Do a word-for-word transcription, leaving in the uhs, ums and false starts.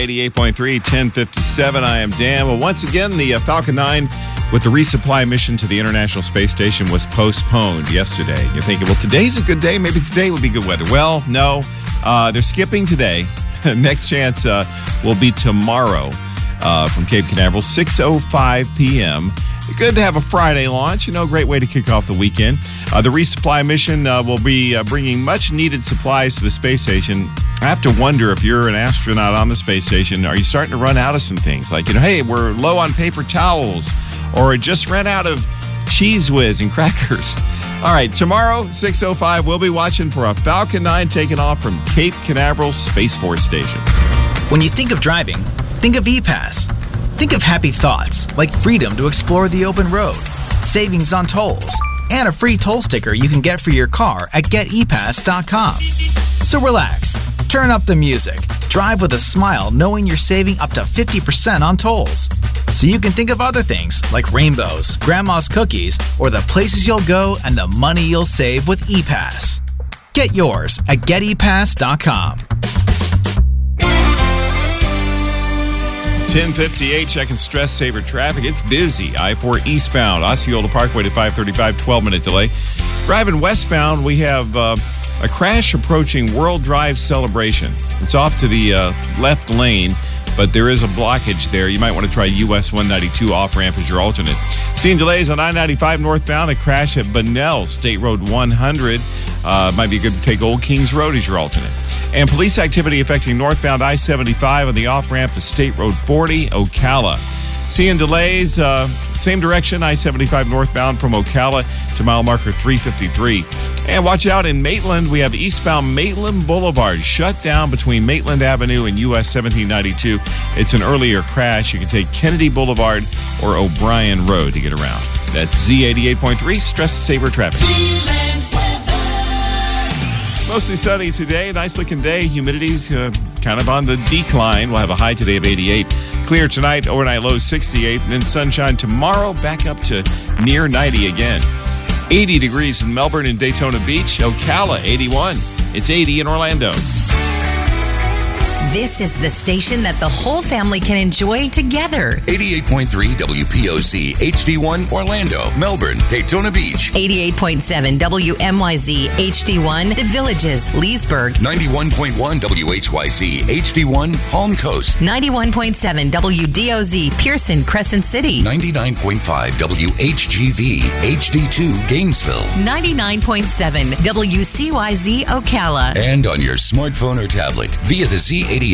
eighty-eight point three, ten fifty-seven. I am Dan. Well, once again, the uh, Falcon nine with the resupply mission to the International Space Station was postponed yesterday. You're thinking, well, today's a good day. Maybe today would be good weather. Well, no. Uh, they're skipping today. Next chance uh, will be tomorrow uh, from Cape Canaveral, six oh five p.m. Good to have a Friday launch. You know, great way to kick off the weekend. Uh, the resupply mission uh, will be uh, bringing much-needed supplies to the space station. I have to wonder if you're an astronaut on the space station, are you starting to run out of some things? Like, you know, hey, we're low on paper towels, or just ran out of Cheese Whiz and crackers. All right, tomorrow, six oh five, we'll be watching for a Falcon nine taking off from Cape Canaveral Space Force Station. When you think of driving, think of E-Pass. Think of happy thoughts like freedom to explore the open road, savings on tolls, and a free toll sticker you can get for your car at get e pass dot com. So relax, turn up the music, drive with a smile knowing you're saving up to fifty percent on tolls. So you can think of other things like rainbows, grandma's cookies, or the places you'll go and the money you'll save with E-Pass. Get yours at get e pass dot com. ten fifty-eight, checking stress saver traffic. It's busy. I four eastbound, Osceola Parkway to five thirty-five, twelve-minute delay. Driving westbound, we have uh, a crash approaching World Drive Celebration. It's off to the uh, left lane, but there is a blockage there. You might want to try U S one ninety-two off-ramp as your alternate. Seeing delays on I ninety-five northbound, a crash at Bunnell, State Road one hundred. Uh, might be good to take Old Kings Road as your alternate. And police activity affecting northbound I seventy-five on the off-ramp to State Road forty, Ocala. Seeing delays, uh, same direction, I seventy-five northbound from Ocala to mile marker three fifty-three. And watch out in Maitland, we have eastbound Maitland Boulevard shut down between Maitland Avenue and U S seventeen ninety-two. It's an earlier crash. You can take Kennedy Boulevard or O'Brien Road to get around. That's Z eighty-eight point three, Stress Saver Traffic. Mostly sunny today. Nice looking day. Humidity's uh, kind of on the decline. We'll have a high today of eighty-eight. Clear tonight, overnight low sixty-eight. And then sunshine tomorrow, back up to near ninety again. eighty degrees in Melbourne and Daytona Beach. Ocala, eighty-one. It's eighty in Orlando. This is the station that the whole family can enjoy together. eighty-eight point three W P O C H D one Orlando, Melbourne, Daytona Beach. eighty-eight point seven W M Y Z H D one The Villages, Leesburg. ninety-one point one W H Y Z H D one Palm Coast. ninety-one point seven W D O Z Pearson, Crescent City. ninety-nine point five W H G V H D two Gainesville. ninety-nine point seven W C Y Z Ocala. And on your smartphone or tablet via the Z eighty-eight